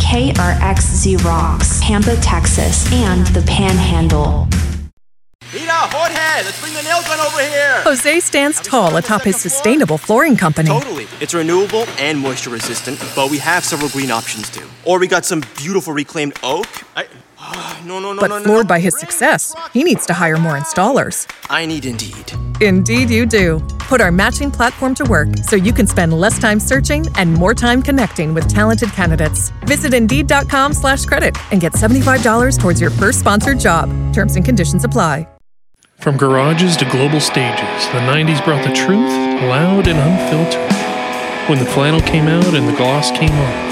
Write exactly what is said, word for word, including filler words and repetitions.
K R X Xerox, Pampa, Texas, and the Panhandle. Rita, Jorge, let's bring the nail gun over here. Jose stands tall atop his sustainable flooring company. Totally. It's renewable and moisture resistant, but we have several green options too. Or we got some beautiful reclaimed oak. I, uh, no, no, no, but no, no. floored no. by his success, he needs to hire more installers. I need Indeed. Indeed you do. Put our matching platform to work so you can spend less time searching and more time connecting with talented candidates. Visit Indeed.com slash credit and get seventy-five dollars towards your first sponsored job. Terms and conditions apply. From garages to global stages, the nineties brought the truth, loud and unfiltered. When the flannel came out and the gloss came off,